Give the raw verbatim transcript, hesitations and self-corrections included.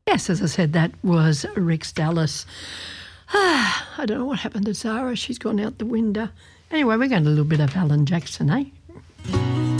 Yes, as I said, that was Rex Dallas. Ah, I don't know what happened to Zara. She's gone out the window. Anyway, we're going to a little bit of Alan Jackson, eh?